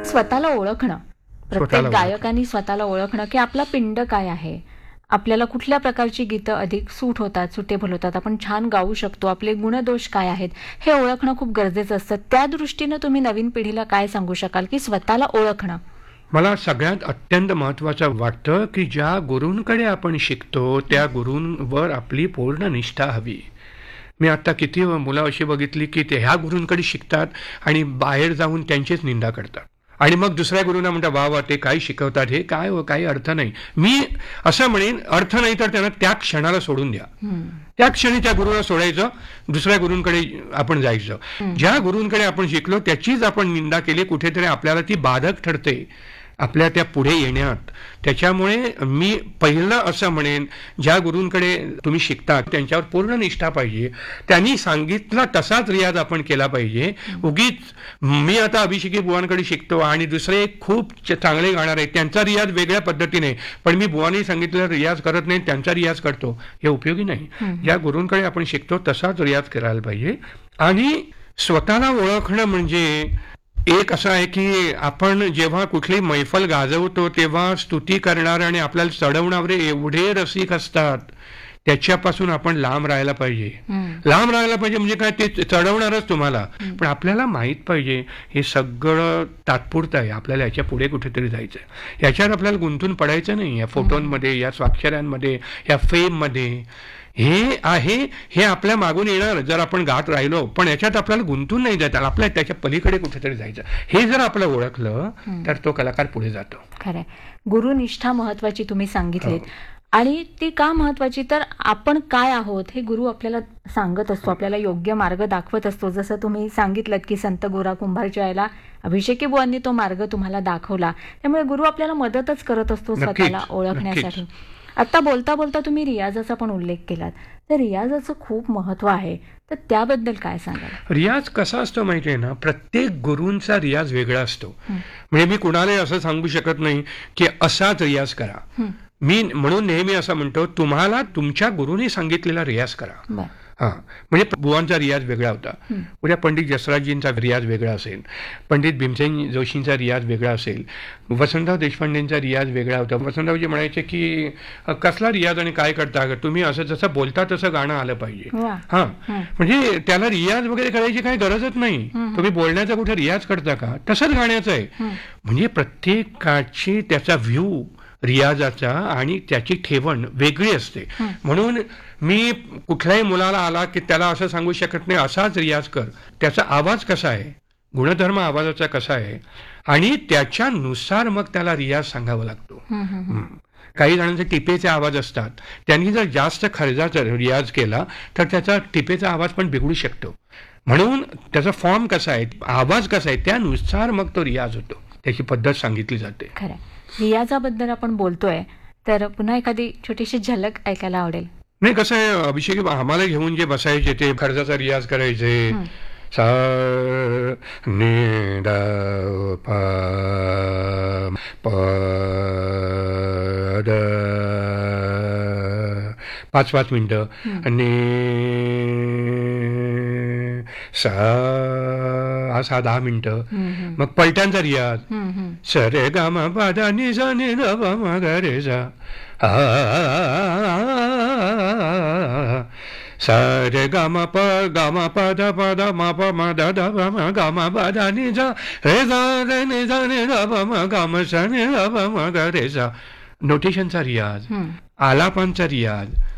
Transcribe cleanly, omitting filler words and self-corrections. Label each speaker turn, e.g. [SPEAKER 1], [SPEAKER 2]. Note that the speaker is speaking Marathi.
[SPEAKER 1] स्वतःला ओळखणं, प्रत्येक गायकांनी स्वतःला ओळखणं की आपला पिंड काय आहे, आपल्याला कुठल्या प्रकारची गीतं अधिक सूट होतात, सुटेबल होतात, आपण छान गाऊ शकतो, आपले गुणदोष काय आहेत हे ओळखणं खूप गरजेचं असतं. त्या दृष्टीनं तुम्ही नवीन पिढीला काय सांगू शकाल की स्वतःला ओळखणं?
[SPEAKER 2] मला सगळ्यात अत्यंत महत्त्वाचं वाटतं की ज्या गुरूंकडे आपण शिकतो त्या गुरूंवर आपली पूर्ण निष्ठा हवी. मी आता किती मुलं अशी बघितली की ते ह्या गुरूंकडे शिकतात आणि बाहेर जाऊन त्यांचीच निंदा करतात आणि मग दुसऱ्या गुरूंना म्हणतात वा वा ते काय शिकवतात, हे काय हो, काही अर्थ नाही. मी असं म्हणेन, अर्थ नाही तर त्यांना त्या क्षणाला सोडून द्या. त्या क्षणी त्या गुरुला सोडायचं, दुसऱ्या गुरूंकडे आपण जायचं. ज्या गुरूंकडे आपण शिकलो त्याचीच आपण निंदा केली कुठेतरी आपल्याला ती बाधक ठरते आपल्या त्या पुढे येण्यात. त्याच्यामुळे मी पहिलं असं म्हणेन, ज्या गुरूंकडे तुम्ही शिकता त्यांच्यावर पूर्ण निष्ठा पाहिजे, त्यांनी सांगितला तसाच रियाज आपण केला पाहिजे. उगीच मी आता अभिषेकी बुवांकडे शिकतो आणि दुसरे खूप चांगले गाणार आहेत, त्यांचा रियाज वेगळ्या पद्धतीने, पण मी बुवांनी सांगितलेला रियाज करत नाही, त्यांचा रियाज करतो, हे उपयोगी नाही. ज्या गुरूंकडे आपण शिकतो तसाच रियाज करायला पाहिजे. आणि स्वतःला ओळखणं म्हणजे एक असं आहे की आपण जेव्हा कुठली मैफल गाजवतो तेव्हा स्तुती करणारे आणि आपल्याला चढवणारे एवढे रसिक असतात, त्याच्यापासून आपण लांब राहायला पाहिजे. लांब राहायला पाहिजे म्हणजे काय, ते चढवणारच तुम्हाला, पण आपल्याला माहित पाहिजे हे सगळं तात्पुरतं आहे, आपल्याला याच्या पुढे कुठेतरी जायचं आहे. याच्यावर आपल्याला गुंतून पडायचं नाही, या फोटोंमध्ये, या स्वाक्षऱ्यांमध्ये, या फेममध्ये. हे आहे, हे आपल्या मागून येणार जर आपण गात राहिलो, पण याच्यात आपल्याला गुंतून नाही जायचं, आपल्या त्याच्या पलीकडे कुठेतरी जायचं. हे जर आपलं ओळखलं तर तो कलाकार पुढे जातो.
[SPEAKER 1] खरंय. गुरुनिष्ठा महत्वाची तुम्ही सांगितलीत. आणि ती का महत्वाची, तर आपण काय आहोत हे गुरु आपल्याला सांगत असतो, आपल्याला योग्य मार्ग दाखवत असतो. जसं तुम्ही सांगितलं की संत गोरा कुंभारच्या याला अभिषेकी बुवांनी तो मार्ग तुम्हाला दाखवला, त्यामुळे गुरु आपल्याला मदतच करत असतो स्वतःला ओळखण्यासाठी. आता बोलता बोलता तुम्ही रियाजाचा पण उल्लेख केलात, तर रियाजाचं खूप महत्व आहे, तर त्याबद्दल काय सांगाल?
[SPEAKER 2] रियाज कसा असतो माहितीये ना, प्रत्येक गुरूंचा रियाज वेगळा असतो. म्हणजे मी कुणालाही असं सांगू शकत नाही की असाच रियाज करा. मी म्हणून नेहमी असं म्हणतो, तुम्हाला तुमच्या गुरुने सांगितलेला रियाज करा. हां, म्हणजे बुवांचा रियाज वेगळा होता, उद्या पंडित जसराजजींचा रियाज वेगळा असेल, पंडित भीमसेन जोशींचा रियाज वेगळा असेल, वसंतराव देशपांडेंचा रियाज वेगळा होता. वसंतरावजी म्हणायचे की कसला रियाज आणि काय करता, तुम्ही असं जसं बोलता तसं गाणं आलं पाहिजे. हां, म्हणजे त्याला रियाज वगैरे करायची काही गरजच नाही. तुम्ही बोलण्याचा कुठे रियाज करता का, तसंच गाण्याचं आहे. म्हणजे प्रत्येकाची त्याचा व्ह्यू रियाजाचा आणि त्याची ठेवण वेगळी असते. म्हणून मी कुठल्याही मुलाला आला की त्याला असं सांगू शकत नाही असाच रियाज कर. त्याचा आवाज कसा आहे, गुणधर्म आवाजाचा कसा आहे, आणि त्याच्यानुसार मग त्याला रियाज सांगावा लागतो. काही जणांचे टिपेचे आवाज असतात, त्यांनी जर जास्त खर्चाचा रियाज केला तर त्याचा टिपेचा आवाज पण बिघडू शकतो. म्हणून त्याचा फॉर्म कसा आहे, आवाज कसा आहे, त्यानुसार मग तो रियाज होतो, त्याची पद्धत सांगितली जाते.
[SPEAKER 1] खरं. रियाजाबद्दल आपण बोलतोय तर पुन्हा एखादी छोटीशी झलक ऐकायला आवडेल.
[SPEAKER 2] नाही, कसं आहे, अभिषेक आम्हाला घेऊन जे बसायचे ते खर्चाचा रियाज करायचे. सा ने दा पा प द 5-5 मिनिटं आणि सा 10 मिनिटं, मग पलट्यांचा रियाज. स रे ग म प द नि सा नि द प म ग रे सा स रे ग म प द म प म द द प म ग म प द नि सा रे सा रे नि सा नि द प म ग म सा नि द प म ग रे सा. नोटेशनचा रियाज, आलापांचा रियाज,